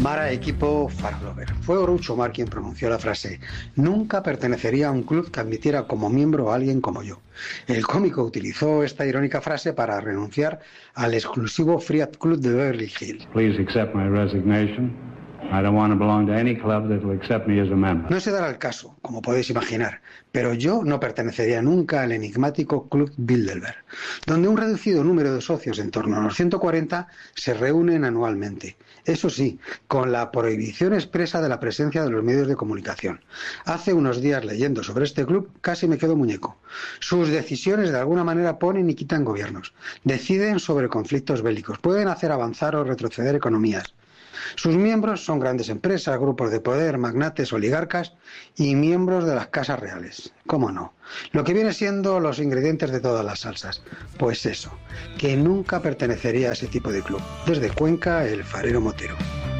Mara, equipo, Farlover. Fue Groucho Marx quien pronunció la frase: nunca pertenecería a un club que admitiera como miembro a alguien como yo. El cómico utilizó esta irónica frase para renunciar al exclusivo Fiat Club de Beverly Hills. Please accept my resignation. I don't want to belong to any club that will accept me as a member. No se dará el caso, como podéis imaginar, pero yo no pertenecería nunca al enigmático Club Bilderberg, donde un reducido número de socios, en torno a los 140, se reúnen anualmente. Eso sí, con la prohibición expresa de la presencia de los medios de comunicación. Hace unos días, leyendo sobre este club, casi me quedo muñeco. Sus decisiones de alguna manera ponen y quitan gobiernos. Deciden sobre conflictos bélicos. Pueden hacer avanzar o retroceder economías. Sus miembros son grandes empresas, grupos de poder, magnates, oligarcas y miembros de las casas reales. ¿Cómo no? Lo que viene siendo los ingredientes de todas las salsas. Pues eso, que nunca pertenecería a ese tipo de club. Desde Cuenca, el farero Motero.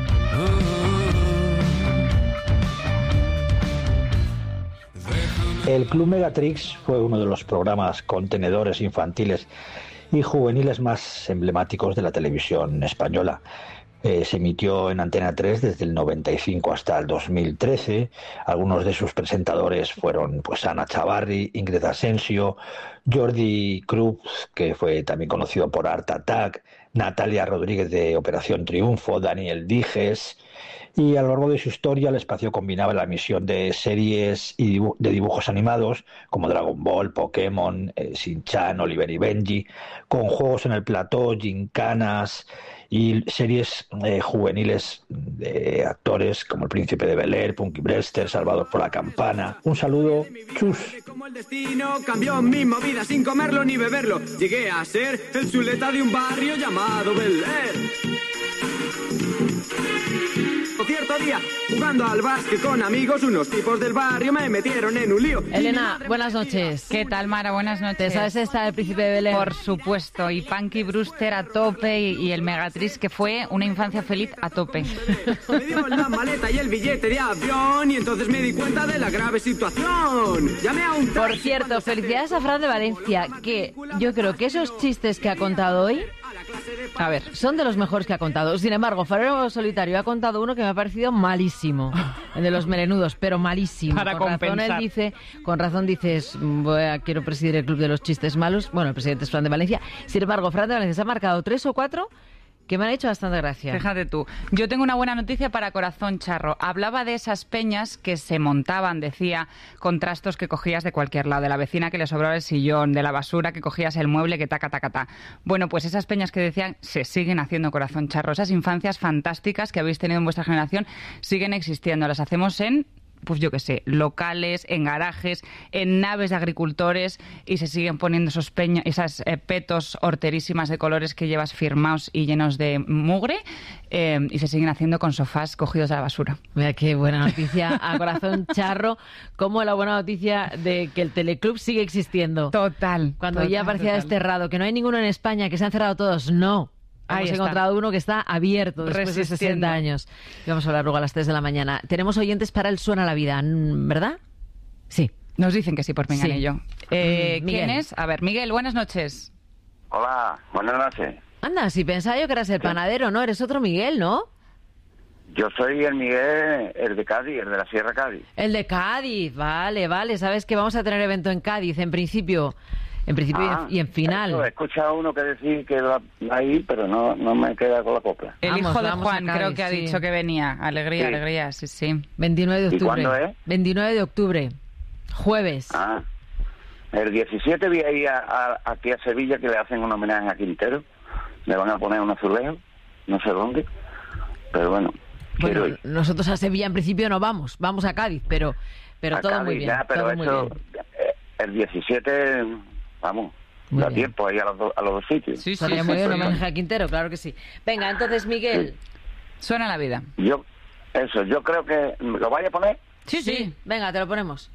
El Club Megatrix fue uno de los programas contenedores infantiles y juveniles más emblemáticos de la televisión española. Se emitió en Antena 3 desde el 95 hasta el 2013. Algunos de sus presentadores fueron Ana Chavarri, Ingrid Asensio, Jordi Cruz, que fue también conocido por Art Attack, Natalia Rodríguez de Operación Triunfo, Daniel Dijes. Y a lo largo de su historia el espacio combinaba la emisión de series y de dibujos animados como Dragon Ball, Pokémon, Shin-Chan, Oliver y Benji, con juegos en el plató, gincanas y series juveniles de actores como El Príncipe de Bel-Air, Punky Brewster, Salvados por la Campana. Un saludo, chus. Como el destino cambió mi vida sin comerlo ni beberlo, llegué a ser el chuleta de un barrio llamado Bel-Air. Cierto día, jugando al básquet con amigos, unos tipos del barrio me metieron en un lío. Elena, buenas noches. ¿Qué tal, Mara? Buenas noches. ¿Te sabes esta del Príncipe de Bel-Air? Por supuesto, y Punky Brewster a tope y el Megatrix, que fue una infancia feliz a tope. Me dio la maleta y el billete de avión y entonces me di cuenta de la grave situación. Llamé a un taxi. Por cierto, felicidades a Fran de Valencia, que yo creo que esos chistes que ha contado hoy, a ver, son de los mejores que ha contado. Sin embargo, Farero Solitario ha contado uno que me ha parecido malísimo, el de los melenudos, pero malísimo. Para compensar. Con razón dices, quiero presidir el club de los chistes malos. Bueno, el presidente es Fran de Valencia. Sin embargo, Fran de Valencia se ha marcado 3 o 4 que me han hecho bastante gracia. Fíjate tú. Yo tengo una buena noticia para Corazón Charro. Hablaba de esas peñas que se montaban, decía, con trastos que cogías de cualquier lado, de la vecina que le sobraba el sillón, de la basura que cogías el mueble que taca, taca, taca. Bueno, pues esas peñas que decían se siguen haciendo, Corazón Charro. Esas infancias fantásticas que habéis tenido en vuestra generación siguen existiendo. Las hacemos en, pues yo qué sé, locales, en garajes, en naves de agricultores, y se siguen poniendo esas petos horterísimas de colores que llevas firmados y llenos de mugre, y se siguen haciendo con sofás cogidos de la basura. Mira qué buena noticia a Corazón Charro, como la buena noticia de que el Teleclub sigue existiendo. Total. Cuando total, ya parecía total. desterrado, que no hay ninguno en España, que se han cerrado todos, no. Hemos encontrado uno que está abierto después de 60 años. Y vamos a hablar luego a las 3 de la mañana. Tenemos oyentes para el Suena la Vida, ¿verdad? Sí. Nos dicen que sí por Pinganillo. Sí. ¿Quién es? A ver, Miguel, buenas noches. Hola, buenas noches. Anda, si pensaba yo que eras el panadero, ¿no? Eres otro Miguel, ¿no? Yo soy el Miguel, el de Cádiz, el de la Sierra Cádiz. El de Cádiz, vale. Sabes que vamos a tener evento en Cádiz, en principio y en final. He escuchado uno que decir que va a ir, pero no me queda con la copla. El hijo de Juan Cádiz, creo que ha dicho que venía. Alegría, sí. alegría, sí. 29 de octubre. ¿Y cuándo es? 29 de octubre, jueves. El 17 voy a ir aquí a Sevilla, que le hacen un homenaje a Quintero. Le van a poner un azulejo, no sé dónde, pero bueno, quiero ir. Nosotros a Sevilla en principio no vamos a Cádiz, pero a todo Cádiz, muy bien. Ya, pero todo eso, muy bien. El 17, vamos, Muy da bien. tiempo ahí a los dos sitios. Sí, Estaría muy bien un homenaje a Quintero, claro que sí. Venga, entonces, Miguel. Suena la vida. Yo creo que... ¿Lo vaya a poner? Sí. Venga, te lo ponemos.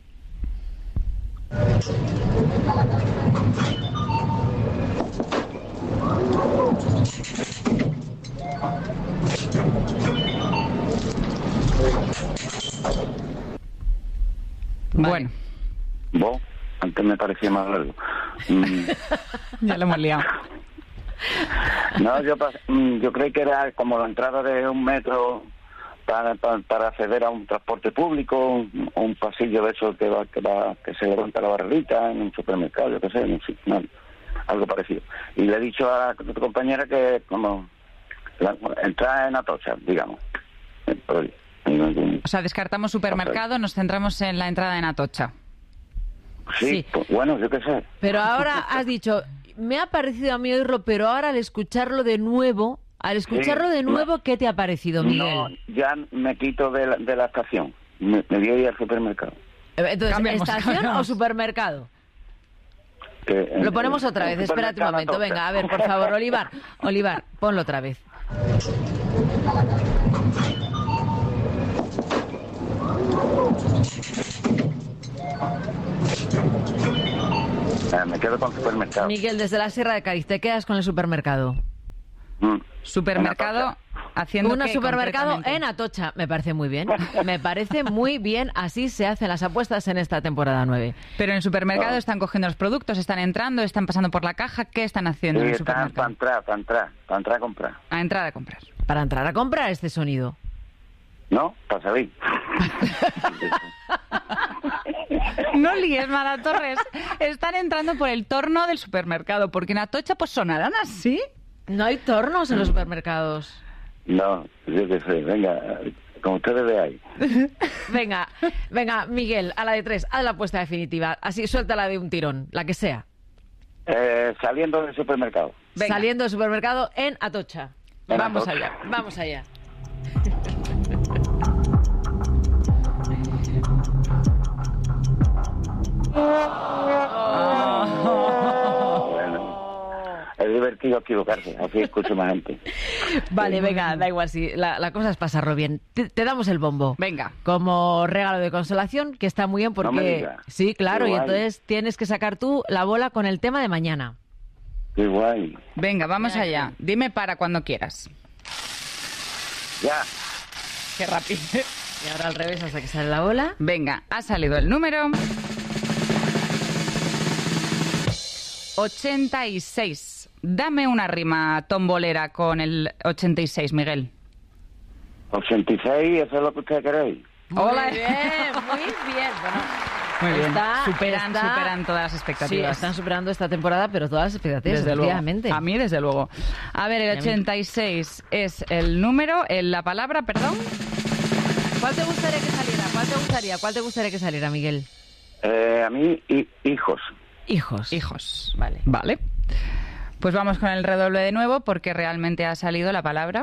Vale. Bueno. Vos, antes me parecía más largo. Ya lo hemos liado. No, yo creí que era como la entrada de 1 metro para acceder a un transporte público, un pasillo de eso que se levanta la barrerita en un supermercado, yo qué sé, no, algo parecido. Y le he dicho a tu compañera que como entrar en Atocha, digamos. O sea, descartamos supermercado, nos centramos en la entrada en Atocha. Sí. Pues, bueno, yo qué sé. Pero ahora has dicho, me ha parecido a mí oírlo, pero ahora al escucharlo de nuevo, ¿qué te ha parecido, Miguel? No, ya me quito de la estación. Me voy a ir al supermercado. Entonces, Cambiamos. ¿estación o supermercado? Lo ponemos otra vez, espérate un momento. Venga, a ver, por favor, Olivar, ponlo otra vez. Me quedo con supermercado. Miguel, desde la Sierra de Cádiz, te quedas con el supermercado. Supermercado haciendo Un qué, supermercado concretamente? en Atocha. Me parece muy bien. Me parece muy bien. Así se hacen las apuestas en esta temporada 9. Pero en el supermercado están cogiendo los productos, están entrando, están pasando por la caja. ¿Qué están haciendo en el están supermercado? para entrar a comprar. A entrar a comprar. Para entrar a comprar este sonido. ¿No? Para salir. No líes, Mara Torres. Están entrando por el torno del supermercado, porque en Atocha pues sonarán así. No hay tornos en los supermercados. No, yo qué sé. Venga, como ustedes veáis. Venga, Miguel, a la de 3, haz la apuesta definitiva. Así, suéltala de un tirón, la que sea. Saliendo del supermercado. Venga. Saliendo del supermercado en Atocha. En Vamos Atocha. allá, vamos allá. Bueno, es divertido equivocarse, así escucho más gente. Vale, venga, da igual, si la cosa es pasarlo bien. Te damos el bombo. Venga. Como regalo de consolación, que está muy bien porque... No me digas. Sí, claro, Qué y guay. entonces tienes que sacar tú la bola con el tema de mañana. Qué guay. Venga, vamos allá. Dime para cuando quieras. Ya. Qué rápido. Y ahora al revés hasta que sale la bola. Venga, ha salido el número 86. Dame una rima tombolera con el 86, Miguel. 86, eso es lo que ustedes queréis. Hola. Muy bien, muy bien. Bueno, Muy bien. está- Superan todas las Sí, expectativas. están superando esta temporada, pero todas las expectativas, Desde luego. efectivamente. A mí, desde luego. A ver, el 86 es el número, la palabra, perdón. ¿Cuál te gustaría que saliera? ¿Cuál te gustaría que saliera, Miguel? A mí, hijos. Hijos. Hijos. Vale. Vale. Pues vamos con el redoble de nuevo porque realmente ha salido la palabra.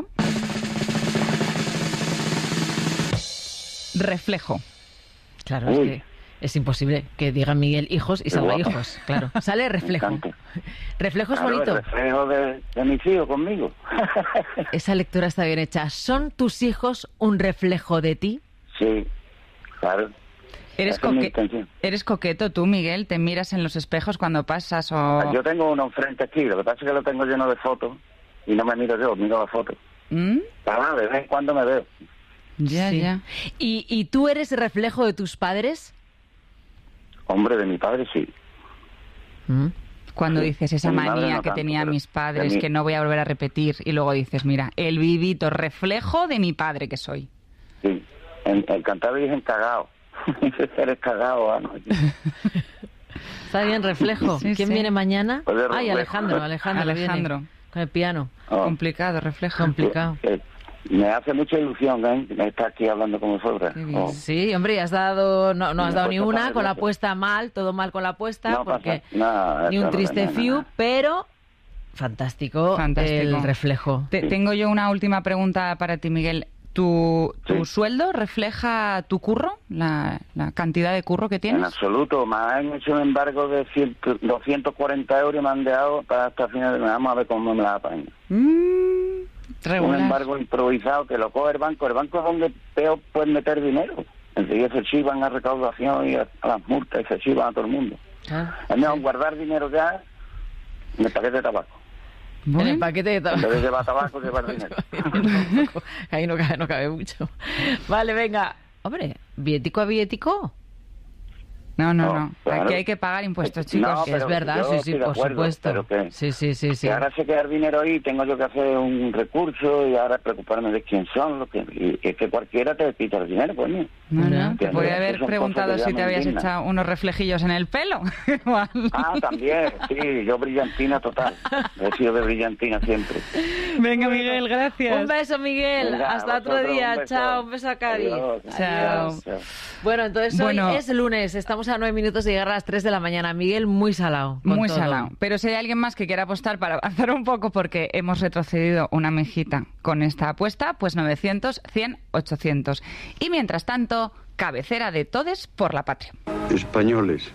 Reflejo. Claro, Uy. es que es imposible que diga Miguel hijos y salga guapo. hijos. Claro, sale reflejo. Me encanta. Reflejo es Claro, bonito. el reflejo de mis hijos conmigo. Esa lectura está bien hecha. ¿Son tus hijos un reflejo de ti? Sí, claro. ¿Eres, Esa es mi intención. ¿Eres coqueto tú, Miguel? ¿Te miras en los espejos cuando pasas o...? Yo tengo uno enfrente aquí, lo que pasa es que lo tengo lleno de fotos y no me miro yo, miro la foto. ¿Mm? Para de vez en cuando me veo. Ya, Sí. ya. ¿Y tú eres reflejo de tus padres? Hombre, de mi padre sí. Cuando Sí. dices esa De mi madre manía no que tanto, tenían pero mis padres, de mi- que no voy a volver a repetir, y luego dices, mira, el vivito reflejo de mi padre que soy. Sí. El cantar dicen cagao. Eres cagao, ¿no? Está bien, reflejo. Sí, ¿Quién sí. viene mañana? Pues de Ay, reflejo. Alejandro viene Alejandro. con el piano. Oh. Complicado, reflejo. Complicado. Me hace mucha ilusión, estar aquí hablando con vosotras. Qué bien. Oh. Sí, hombre, has dado, no has Me dado ni cuesta una, pagar con la eso. apuesta mal, todo mal con la apuesta, No porque pasa nada, ni eso un no triste pasa fiu, nada. pero fantástico, Fantástico. el reflejo. Tengo yo una última pregunta para ti, Miguel. ¿Tu Sí. sueldo refleja tu curro? ¿La cantidad de curro que En tienes? absoluto, me han hecho un embargo de 240 euros y me han dejado para hasta final de mes. Vamos a ver cómo me la apaño. Un Regular. embargo improvisado que lo coge el banco. El banco es donde peor pueden meter dinero. Enseguida se chivan a recaudación y a las multas y se chivan a todo el mundo. Ah, Es mejor guardar dinero ya en el paquete de tabaco. En el Bueno, paquete de En tabaco. vez de llevar tabaco, llevar dinero. Ahí no cabe mucho. Vale, venga. Hombre, ¿billético a billético? No. Claro. Aquí hay que pagar impuestos, chicos. No, pero es verdad, yo sí, estoy de por acuerdo, supuesto. pero que- Sí. Que ahora se queda el dinero ahí, tengo yo que hacer un recurso y ahora preocuparme de quién son, y que cualquiera te quita el dinero, pues no. No, te Que podría no, haber que son preguntado cosas que si te ya me habías indignan. echado unos reflejillos en el pelo. Igual. Ah, también, sí, yo brillantina total. He sido de brillantina siempre. Venga, Miguel, gracias. Un beso, Miguel. Venga, Hasta otro vosotros, día. un beso. Chao, un beso a Cádiz. Adiós. Chao. Adiós. Bueno, entonces Bueno. hoy es lunes. Estamos a 9 minutos de llegar a las 3 de la mañana. Miguel, muy salado. con Muy todo. salado. Pero si hay alguien más que quiera apostar para avanzar un poco, porque hemos retrocedido una mejita con esta apuesta, pues 900, 100, 800. Y mientras tanto, cabecera de Todes por la Patria. Españoles.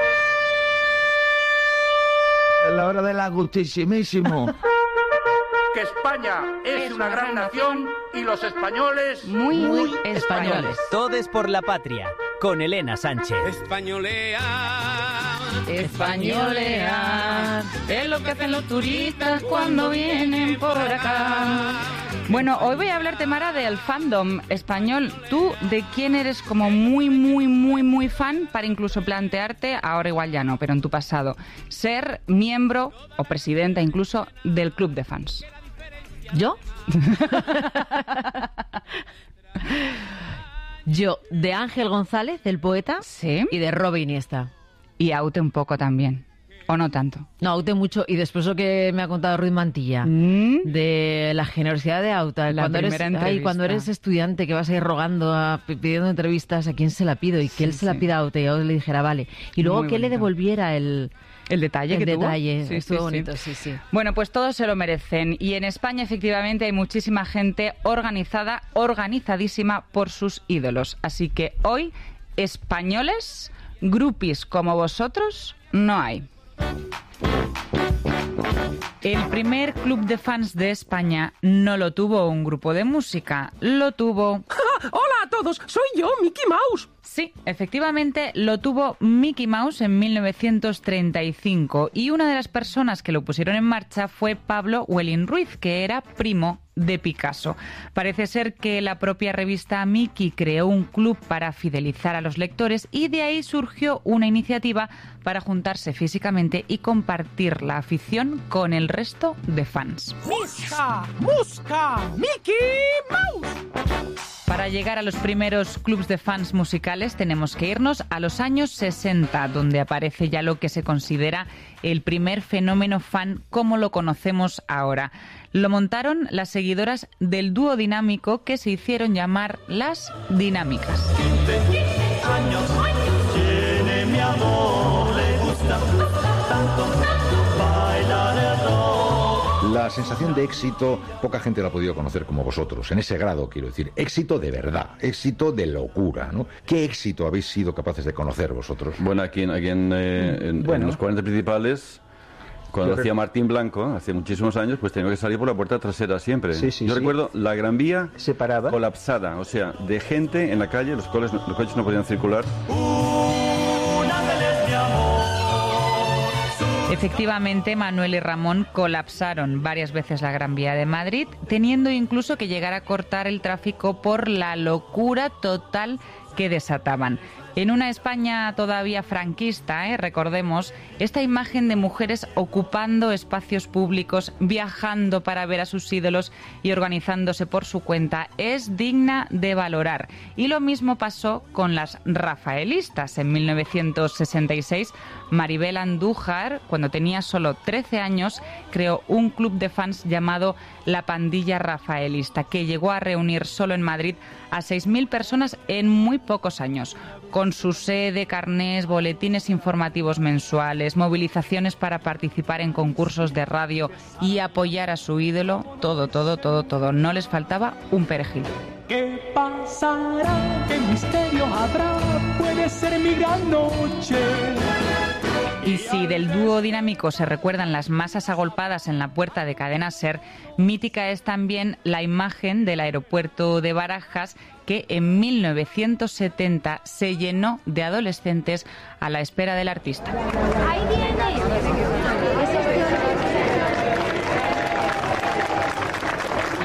La hora del agustísimísimo. Que España es una gran nación y los españoles Muy españoles. Todes por la Patria, con Elena Sánchez. Españolea. Españolea, es lo que hacen los turistas cuando vienen por acá. Bueno, hoy voy a hablarte, Mara, del fandom español. ¿Tú de quién eres como muy fan para incluso plantearte, ahora igual ya no, pero en tu pasado, ser miembro o presidenta incluso del club de fans? ¿Yo? Yo, de Ángel González, el poeta, Sí. y de Robe Iniesta. Y Aute un poco también, ¿o no tanto? No, Aute mucho. Y después lo que me ha contado Ruiz Mantilla, de la generosidad de Auta. La Cuando primera entrevista. cuando eres estudiante que vas a ir rogando, pidiendo entrevistas, ¿a quién se la pido? Y que él se la pida a Auta y Auta le dijera, vale. Y luego Muy que él le bonito. devolviera el detalle que tuvo. detalle. Sí, Estuvo sí, bonito, sí. Bueno, pues todos se lo merecen. Y en España, efectivamente, hay muchísima gente organizadísima por sus ídolos. Así que hoy, españoles, grupis como vosotros, no hay. El primer club de fans de España no lo tuvo un grupo de música, lo tuvo... ¡Hola a todos! ¡Soy yo, Mickey Mouse! Sí, efectivamente lo tuvo Mickey Mouse en 1935 y una de las personas que lo pusieron en marcha fue Pablo Huelín Ruiz, que era primo de Picasso. Parece ser que la propia revista Mickey creó un club para fidelizar a los lectores y de ahí surgió una iniciativa para juntarse físicamente y compartir la afición con el resto de fans. ¡Musca! ¡Mickey Mouse! Para llegar a los primeros clubs de fans musicales tenemos que irnos a los años 60, donde aparece ya lo que se considera el primer fenómeno fan como lo conocemos ahora. Lo montaron las seguidoras del dúo dinámico que se hicieron llamar las Dinámicas. La sensación de éxito, poca gente la ha podido conocer como vosotros, en ese grado, quiero decir. Éxito de verdad, éxito de locura, ¿no? ¿Qué éxito habéis sido capaces de conocer vosotros? Bueno, aquí en los 40 principales, cuando hacía Martín Blanco, hace muchísimos años, pues tenía que salir por la puerta trasera siempre. Yo recuerdo la Gran Vía colapsada, o sea, de gente en la calle, los coches no podían circular. Efectivamente, Manuel y Ramón colapsaron varias veces la Gran Vía de Madrid, teniendo incluso que llegar a cortar el tráfico por la locura total que desataban. En una España todavía franquista, recordemos, esta imagen de mujeres ocupando espacios públicos, viajando para ver a sus ídolos y organizándose por su cuenta es digna de valorar. Y lo mismo pasó con las rafaelistas. En 1966, Maribel Andújar, cuando tenía solo 13 años, creó un club de fans llamado La Pandilla Rafaelista, que llegó a reunir solo en Madrid a 6.000 personas en muy pocos años, con su sede, carnés, boletines informativos mensuales, movilizaciones para participar en concursos de radio y apoyar a su ídolo, todo. No les faltaba un perejil. ¿Qué pasará? ¿Qué misterio habrá? Puede ser mi gran noche. Y si del dúo dinámico se recuerdan las masas agolpadas en la puerta de Cadena SER, mítica es también la imagen del aeropuerto de Barajas, que en 1970 se llenó de adolescentes a la espera del artista. Ahí viene. Las crónicas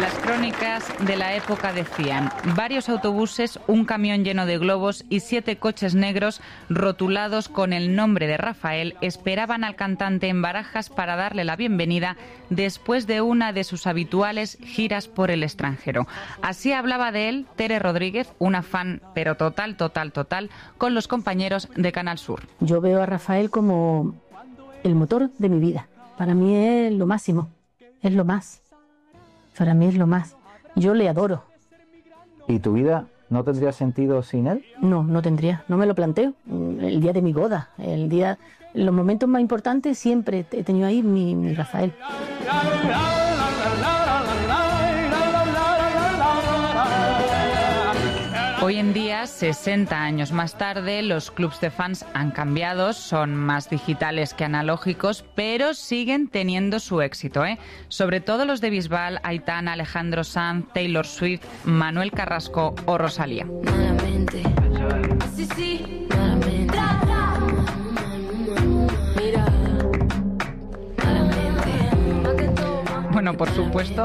crónicas de la época decían: varios autobuses, un camión lleno de globos y 7 coches negros rotulados con el nombre de Rafael esperaban al cantante en Barajas para darle la bienvenida después de una de sus habituales giras por el extranjero. Así hablaba de él Tere Rodríguez, una fan, pero total, con los compañeros de Canal Sur. Yo veo a Rafael como el motor de mi vida. Para mí es lo máximo, es lo más. Para mí es lo más. Yo le adoro. ¿Y tu vida no tendría sentido sin él? No, no tendría, no me lo planteo. El día de mi boda, los momentos más importantes siempre he tenido ahí mi Rafael. Hoy en día, 60 años más tarde, los clubs de fans han cambiado, son más digitales que analógicos, pero siguen teniendo su éxito, ¿eh? Sobre todo los de Bisbal, Aitana, Alejandro Sanz, Taylor Swift, Manuel Carrasco o Rosalía. Bueno, por supuesto,